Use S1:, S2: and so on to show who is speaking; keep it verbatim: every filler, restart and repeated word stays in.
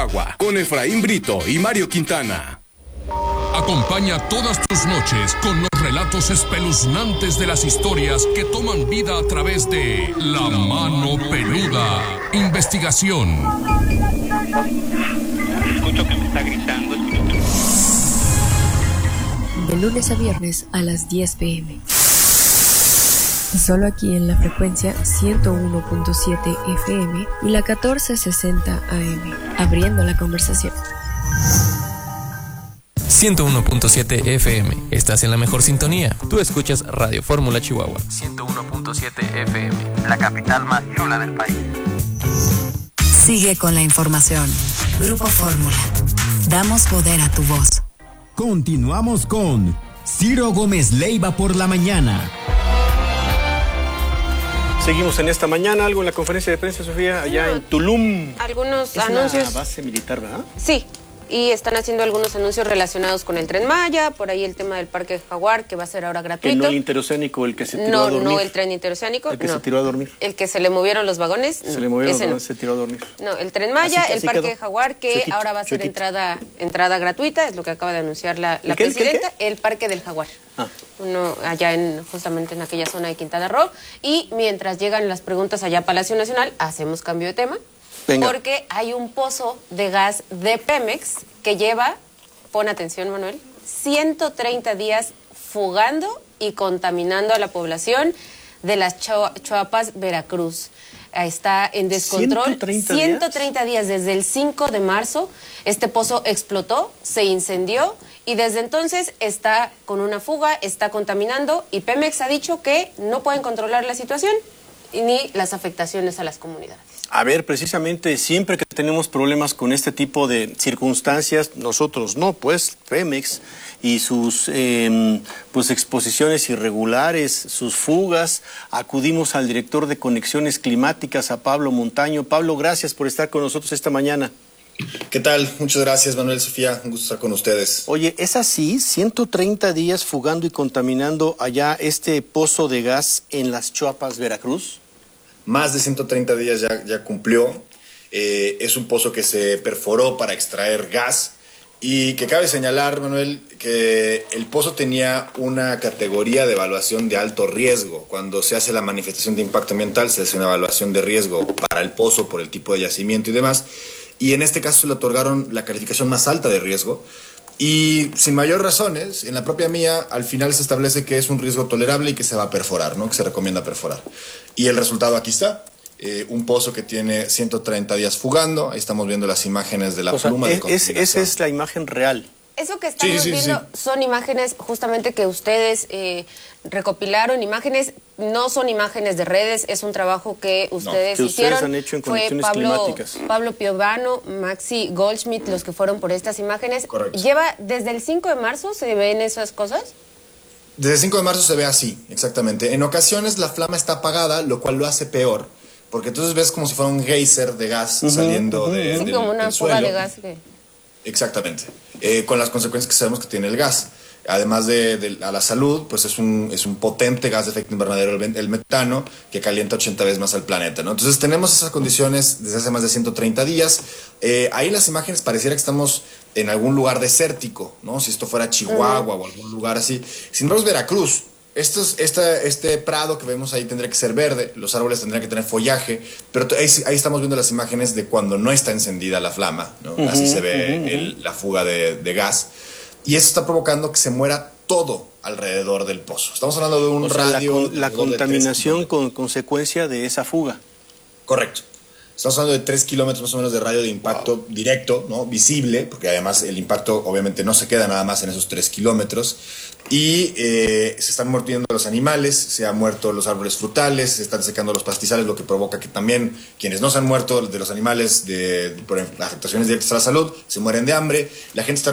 S1: Chihuahua, con Efraín Brito y Mario Quintana.
S2: Acompaña todas tus noches con los relatos espeluznantes de las historias que toman vida a través de La Mano Peluda. Investigación.
S3: Escucho que me está gritando. Escucho que...
S4: De lunes a viernes a las diez pe eme. Solo aquí en la frecuencia ciento uno punto siete efe eme y la catorce sesenta a eme. Abriendo la conversación.
S5: ciento uno punto siete efe eme. Estás en la mejor sintonía. Tú escuchas Radio Fórmula Chihuahua. ciento uno punto siete efe eme.
S3: La capital más chula del país.
S6: Sigue con la información. Grupo Fórmula. Damos poder a tu voz.
S7: Continuamos con Ciro Gómez Leiva por la mañana.
S8: Seguimos en esta mañana, algo en la conferencia de prensa, Sofía, allá no, en Tulum.
S9: Algunos
S8: es
S9: anuncios.
S8: Es una base militar, ¿verdad?
S9: Sí. Y están haciendo algunos anuncios relacionados con el Tren Maya, por ahí el tema del Parque Jaguar, que va a ser ahora gratuito.
S8: Que no el interoceánico, el que se tiró
S9: no,
S8: a dormir.
S9: No, el tren interoceánico.
S8: El que
S9: no.
S8: se tiró a dormir.
S9: El que se le movieron los vagones.
S8: Se le movieron los vagones,
S9: no.
S8: se tiró a dormir.
S9: No, el Tren Maya, así, el así Parque quedó. Jaguar, que
S8: Chuequito,
S9: ahora va a ser
S8: chuequito.
S9: entrada entrada gratuita, es lo que acaba de anunciar la, la
S8: ¿El qué,
S9: presidenta.
S8: el, qué?
S9: el Parque del Jaguar.
S8: Ah.
S9: Uno allá en justamente en aquella zona de Quintana Roo. Y mientras llegan las preguntas allá a Palacio Nacional, hacemos cambio de tema.
S8: Venga.
S9: Porque hay un pozo de gas de Pemex que lleva... Pon atención, Manuel, ciento treinta días fugando y contaminando a la población de las Chuapas, Veracruz. Está en descontrol.
S8: ¿ciento treinta
S9: ciento treinta días desde el cinco de marzo. Este pozo explotó, se incendió y desde entonces está con una fuga, está contaminando y Pemex ha dicho que no pueden controlar la situación ni las afectaciones a las comunidades.
S8: A ver, precisamente siempre que tenemos problemas con este tipo de circunstancias, nosotros no, pues Pemex y sus eh, pues exposiciones irregulares, sus fugas, acudimos al director de Conexiones Climáticas, a Pablo Montaño. Pablo, gracias por estar con nosotros esta mañana.
S10: ¿Qué tal? Muchas gracias, Manuel, Sofía, un gusto estar con ustedes.
S8: Oye, ¿es así? ciento treinta días fugando y contaminando allá este pozo de gas en las Chuapas, Veracruz.
S10: Más de ciento treinta días ya, ya cumplió. Eh, es un pozo que se perforó para extraer gas y que cabe señalar, Manuel, que el pozo tenía una categoría de evaluación de alto riesgo. Cuando se hace la manifestación de impacto ambiental, se hace una evaluación de riesgo para el pozo por el tipo de yacimiento y demás. Y en este caso le otorgaron la calificación más alta de riesgo. Y sin mayor razones, en la propia mía, al final se establece que es un riesgo tolerable y que se va a perforar, ¿no? Que se recomienda perforar. Y el resultado aquí está. Eh, un pozo que tiene ciento treinta días fugando. Ahí estamos viendo las imágenes de la
S8: o sea,
S10: pluma.
S8: Es,
S10: de
S8: es, esa es la imagen real.
S9: Eso que estamos
S10: sí, sí,
S9: viendo
S10: sí.
S9: son imágenes justamente que ustedes eh, recopilaron, imágenes, no son imágenes de redes, es un trabajo que ustedes
S8: no, que
S9: hicieron.
S8: Ustedes han hecho en
S9: Fue
S8: Conexiones
S9: Pablo,
S8: Climáticas.
S9: Pablo Piovano, Maxi Goldschmidt, los que fueron por estas imágenes.
S10: Correcto.
S9: Lleva desde el cinco de marzo, ¿se ven esas cosas?
S10: Desde el cinco de marzo se ve así, exactamente. En ocasiones la flama está apagada, lo cual lo hace peor, porque entonces ves como si fuera un geyser de gas uh-huh, saliendo uh-huh. de,
S9: sí,
S10: del,
S9: como una
S10: del
S9: fuga
S10: suelo.
S9: de gas. Que...
S10: Exactamente, eh, con las consecuencias que sabemos que tiene el gas. Además de, de a la salud, pues es un, es un potente gas de efecto invernadero, el, el metano, que calienta ochenta veces más al planeta, ¿no? Entonces tenemos esas condiciones desde hace más de ciento treinta días. Eh, ahí las imágenes pareciera que estamos en algún lugar desértico, ¿no? Si esto fuera Chihuahua uh-huh. o algún lugar así. Sin embargo, es Veracruz. Esto es, este, este prado que vemos ahí tendría que ser verde, los árboles tendrían que tener follaje, pero ahí, ahí estamos viendo las imágenes de cuando no está encendida la flama, ¿no? Uh-huh, así se ve uh-huh. el, la fuga de, de gas. Y eso está provocando que se muera todo alrededor del pozo. Estamos hablando de un
S8: o sea,
S10: radio...
S8: La, con, la contaminación con consecuencia de esa fuga.
S10: Correcto. Estamos hablando de tres kilómetros más o menos de radio de impacto wow. directo, ¿no? Visible, porque además el impacto obviamente no se queda nada más en esos tres kilómetros. Y eh, se están muriendo los animales, se han muerto los árboles frutales, se están secando los pastizales, lo que provoca que también quienes no se han muerto de los animales de, por afectaciones directas a la salud se mueren de hambre. La gente está